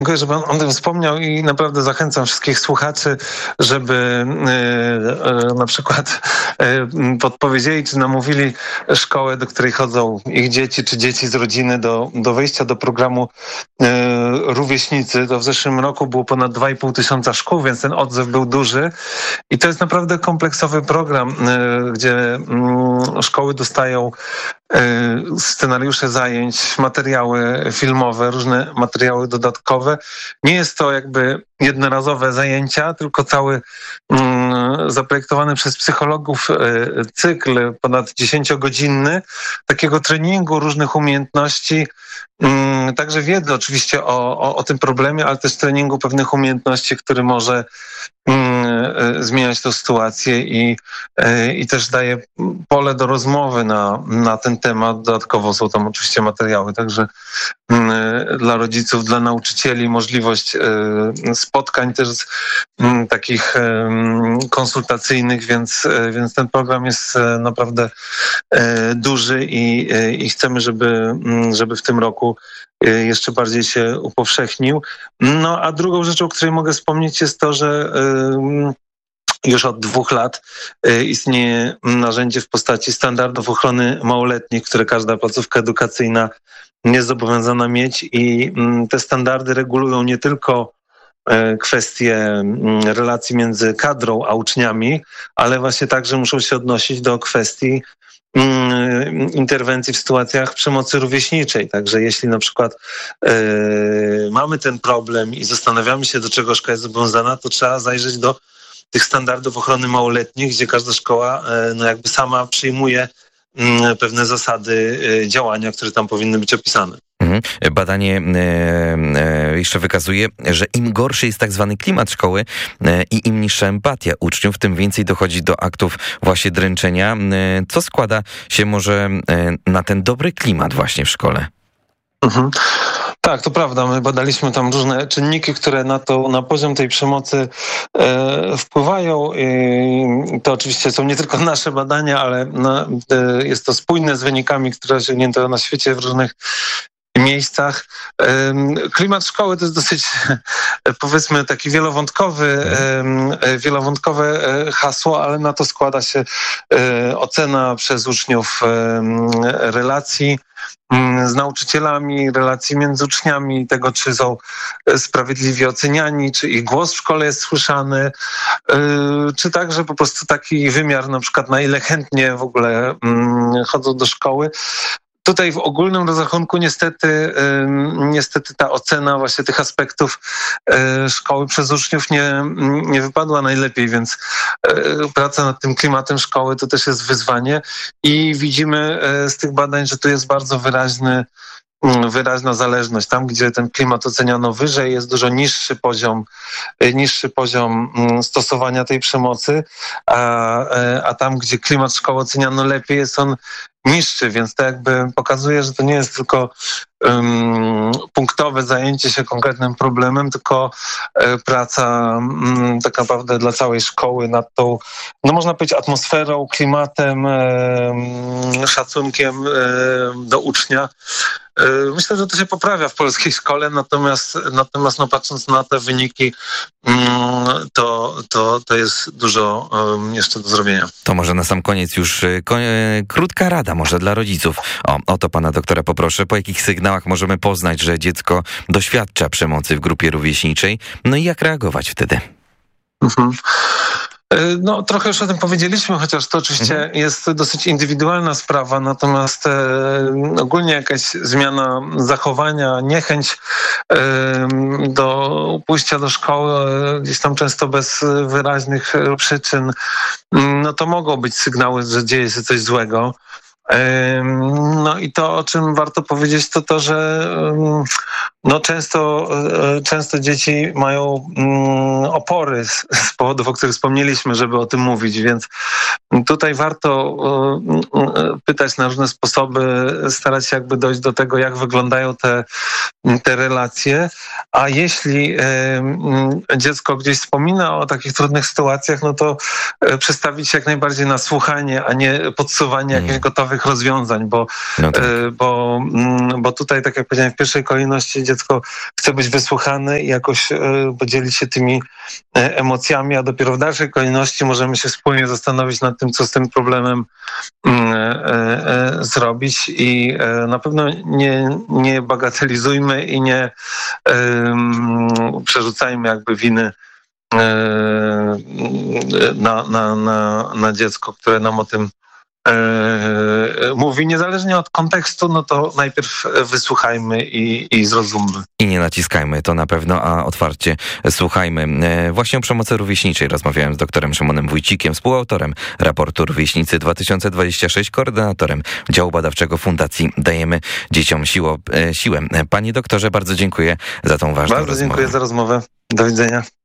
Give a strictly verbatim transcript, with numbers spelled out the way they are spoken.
Dziękuję, że pan o tym wspomniał i naprawdę zachęcam wszystkich słuchaczy, żeby e, na przykład e, podpowiedzieli czy namówili szkołę, do której chodzą ich dzieci czy dzieci z rodziny do, do wejścia do programu e, Rówieśnicy. To w zeszłym roku było ponad dwa i pół tysiąca szkół, więc ten odzew był duży i to jest naprawdę kompleksowy program, e, gdzie mm, szkoły dostają scenariusze zajęć, materiały filmowe, różne materiały dodatkowe. Nie jest to jakby jednorazowe zajęcia, tylko cały mm, zaprojektowany przez psychologów y, cykl ponad dziesięciogodzinny takiego treningu różnych umiejętności, y, także wiedzy oczywiście o, o, o tym problemie, ale też treningu pewnych umiejętności, który może y, y, zmieniać tę sytuację i, y, i też daje pole do rozmowy na, na ten temat. Dodatkowo są tam oczywiście materiały, także y, dla rodziców, dla nauczycieli możliwość y, spotkań też z, y, takich y, konsultacyjnych, więc, y, więc ten program jest y, naprawdę y, duży i, y, i chcemy, żeby, y, żeby w tym roku y, jeszcze bardziej się upowszechnił. No a drugą rzeczą, o której mogę wspomnieć, jest to, że y, już od dwóch lat istnieje narzędzie w postaci standardów ochrony małoletnich, które każda placówka edukacyjna jest zobowiązana mieć i te standardy regulują nie tylko kwestie relacji między kadrą a uczniami, ale właśnie także muszą się odnosić do kwestii interwencji w sytuacjach przemocy rówieśniczej. Także jeśli na przykład yy, mamy ten problem i zastanawiamy się, do czego szkoła jest zobowiązana, to trzeba zajrzeć do tych standardów ochrony małoletnich, gdzie każda szkoła no jakby sama przyjmuje pewne zasady działania, które tam powinny być opisane. Mhm. Badanie e, e, jeszcze wykazuje, że im gorszy jest tak zwany klimat szkoły e, i im niższa empatia uczniów, tym więcej dochodzi do aktów właśnie dręczenia. E, co składa się może e, na ten dobry klimat właśnie w szkole? Mhm. Tak, to prawda. My badaliśmy tam różne czynniki, które na to, na poziom tej przemocy e, wpływają. I to oczywiście są nie tylko nasze badania, ale na, e, jest to spójne z wynikami, które osiągnięto na świecie w różnych miejscach. Klimat szkoły to jest dosyć, powiedzmy, taki wielowątkowy, wielowątkowe hasło, ale na to składa się ocena przez uczniów relacji z nauczycielami, relacji między uczniami, tego, czy są sprawiedliwie oceniani, czy ich głos w szkole jest słyszany, czy także po prostu taki wymiar, na przykład na ile chętnie w ogóle chodzą do szkoły. Tutaj w ogólnym rozrachunku niestety, niestety ta ocena właśnie tych aspektów szkoły przez uczniów nie, nie wypadła najlepiej, więc praca nad tym klimatem szkoły to też jest wyzwanie i widzimy z tych badań, że tu jest bardzo wyraźny wyraźna zależność. Tam, gdzie ten klimat oceniono wyżej, jest dużo niższy poziom, niższy poziom stosowania tej przemocy, a, a tam, gdzie klimat szkoły oceniano lepiej, jest on niższy, więc to jakby pokazuje, że to nie jest tylko um, punktowe zajęcie się konkretnym problemem, tylko e, praca um, tak naprawdę dla całej szkoły nad tą, no można powiedzieć, atmosferą, klimatem, e, szacunkiem e, do ucznia. Myślę, że to się poprawia w polskiej szkole, natomiast, natomiast no, patrząc na te wyniki, to, to, to jest dużo jeszcze do zrobienia. To może na sam koniec już koń, krótka rada może dla rodziców. O, o to pana doktora poproszę. Po jakich sygnałach możemy poznać, że dziecko doświadcza przemocy w grupie rówieśniczej? No i jak reagować wtedy? Mhm. No, trochę już o tym powiedzieliśmy, chociaż to oczywiście mhm. jest dosyć indywidualna sprawa, natomiast e, ogólnie jakaś zmiana zachowania, niechęć e, do pójścia do szkoły, e, gdzieś tam często bez wyraźnych przyczyn, no to mogą być sygnały, że dzieje się coś złego. No i to, o czym warto powiedzieć, to to, że no często, często dzieci mają opory z powodów, o których wspomnieliśmy, żeby o tym mówić, więc tutaj warto pytać na różne sposoby, starać się jakby dojść do tego, jak wyglądają te, te relacje, a jeśli dziecko gdzieś wspomina o takich trudnych sytuacjach, no to przestawić się jak najbardziej na słuchanie, a nie podsuwanie jakichś gotowych rozwiązań, bo, no tak. bo, bo tutaj, tak jak powiedziałem, w pierwszej kolejności dziecko chce być wysłuchane i jakoś podzielić się tymi emocjami, a dopiero w dalszej kolejności możemy się wspólnie zastanowić nad tym, co z tym problemem zrobić i na pewno nie, nie bagatelizujmy i nie przerzucajmy jakby winy na, na, na, na dziecko, które nam o tym mówi. Niezależnie od kontekstu, no to najpierw wysłuchajmy i, i zrozummy. I nie naciskajmy, to na pewno, a otwarcie słuchajmy. Właśnie o przemocy rówieśniczej rozmawiałem z doktorem Szymonem Wójcikiem, współautorem raportu Rówieśnicy dwa tysiące dwudziesty szósty, koordynatorem działu badawczego Fundacji Dajemy Dzieciom Siło, Siłę. Panie doktorze, bardzo dziękuję za tą ważną bardzo rozmowę. Bardzo dziękuję za rozmowę. Do widzenia.